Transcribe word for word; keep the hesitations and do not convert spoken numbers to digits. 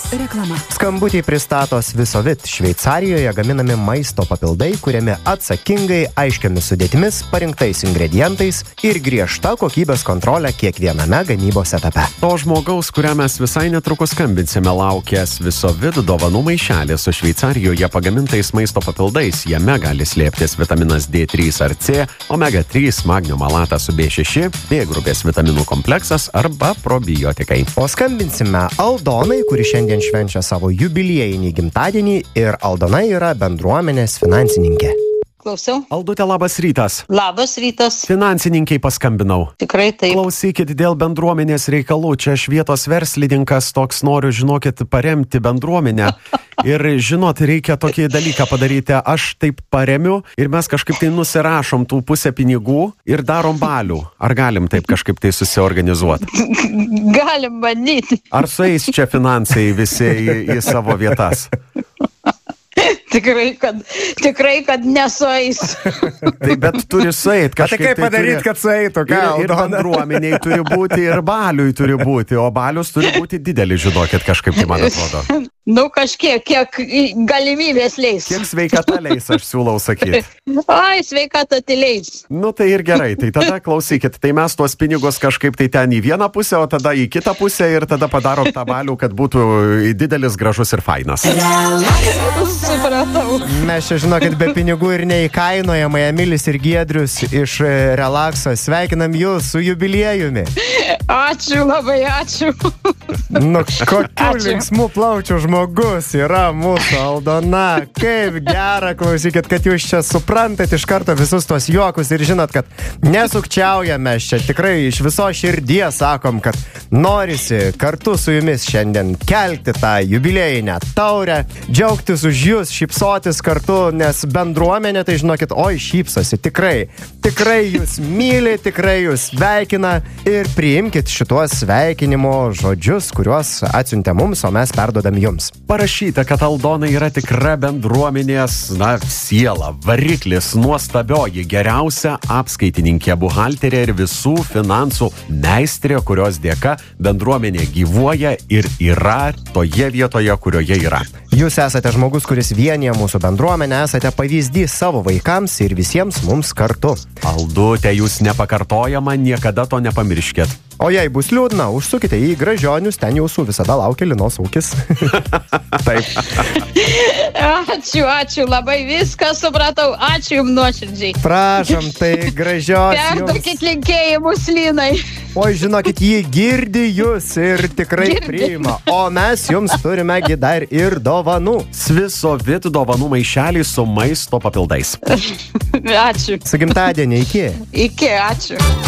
Reklama. Skambutį pristato Svisovit. Šveicarijoje gaminami maisto papildai, kuriami atsakingai, aiškiomis sudėtimis, parinktais ingredientais ir griežta kokybės kontrolė kiekviename gamybos etape. To žmogaus, kuriam mes visai netrukus skambinsime, laukia Svisovit dovanų maišelis su Šveicarijoje pagamintais maisto papildais. Jame gali slėptis vitaminas D trys ar C, omega trys, magnio malatas su B šeši, B grupės vitaminų kompleksas arba probiotikai. O skambinsime Aldonai, kuri šiandien švenčia savo jubiliejinį gimtadienį, ir Aldona yra bendruomenės finansininkė. Klausau. Aldute, labas rytas. Labas rytas. Finansininkiai paskambinau. Tikrai taip. Klausykit, dėl bendruomenės reikalų. Čia aš vietos verslininkas toks, noriu, žinokit, paremti bendruomenę. Ir, žinot, reikia tokį dalyką padaryti. Aš taip paremiu ir mes kažkaip tai nusirašom tų pusę pinigų ir darom balių. Ar galim taip kažkaip tai susiorganizuoti? Galim bandyti. Ar sueis čia finansai visi į, į savo vietas? Tikrai, kad, tikrai, kad nesueis. Tai bet turi sueit kažkaip. Tai kaip padaryti, turi, kad sueitų? Ką, ir, ir bendruomeniai turi būti, ir baliui turi būti, o balius turi būti didelis, žinokit, kažkaip tai man atrodo. Nu, kažkiek, kiek galimybės leis. Kiek sveikata leis, aš siūlau sakyti. Ai, sveikata tai leis. Nu, tai ir gerai. Tai tada klausykit, tai mes tuos pinigus kažkaip tai ten į vieną pusę, o tada į kitą pusę ir tada padarom tą balių, kad būtų didelis, gražus ir fainas. Supratau. Mes čia, žinokit, be pinigų ir neįkainojama. Emilis ir Giedrius iš Relaxo. Sveikinam jūs su jubiliejumi. Ačiū, labai ačiū. Nu, kokių linksmų plaučių žmogus yra mūsų Aldona. Kaip gera, klausykit, kad jūs čia suprantat iš karto visus tos juokus ir žinot, kad nesukčiaujame čia. Tikrai iš viso širdies sakom, kad norisi kartu su jumis šiandien kelti tą jubiliejinę taurę, džiaugtis už jūs, šypsotis kartu, nes bendruomenė, tai žinokit, oi, šypsosi. Tikrai, tikrai jūs myli, tikrai jūs sveikina ir priimkit šituos sveikinimo žodžius, kuriuos atsiuntė mums, o mes perduodam jums. Parašyta, kad Aldona yra tikra bendruomenės, na, siela, variklis, nuostabioji, geriausia apskaitininkė, buhalterė ir visų finansų meistrė, kurios dėka bendruomenė gyvuoja ir yra toje vietoje, kurioje yra. Jūs esate žmogus, kuris vienyje mūsų bendruomenę, esate pavyzdys savo vaikams ir visiems mums kartu. Aldute, jūs nepakartojama, niekada to nepamirškit. O jei bus liūdna, užsukite į Gražionius, ten jūsų visada laukia Linos ūkis. Taip. Ačiū, ačiū, labai viską supratau. Ačiū jums nuoširdžiai. Prašom, tai gražios jums. Perduokit linkėjimus Linai. Oi, žinokit, jį girdi jūs ir tikrai Girdi. priima. O mes jums turime dar ir dovanų. Svisovit dovanų maišelį su maisto papildais. Ačiū. Su gimtadieniu, iki. Iki, ačiū.